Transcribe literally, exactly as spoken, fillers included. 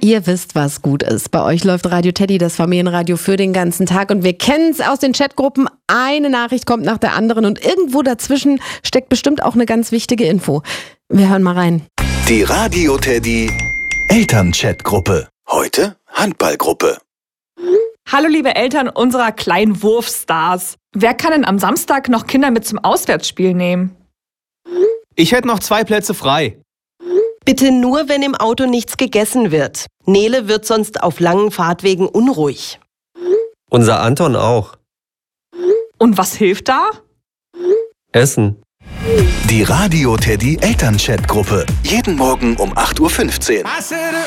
Ihr wisst, was gut ist. Bei euch läuft Radio Teddy, das Familienradio für den ganzen Tag. Und wir kennen es aus den Chatgruppen. Eine Nachricht kommt nach der anderen und irgendwo dazwischen steckt bestimmt auch eine ganz wichtige Info. Wir hören mal rein. Die Radio Teddy Eltern-Chatgruppe. Heute Handballgruppe. Hallo liebe Eltern unserer kleinen Wurfstars. Wer kann denn am Samstag noch Kinder mit zum Auswärtsspiel nehmen? Ich hätte noch zwei Plätze frei. Bitte nur, wenn im Auto nichts gegessen wird. Nele wird sonst auf langen Fahrtwegen unruhig. Unser Anton auch. Und was hilft da? Essen. Die Radio Teddy Eltern-Chatgruppe. Jeden Morgen um acht Uhr fünfzehn.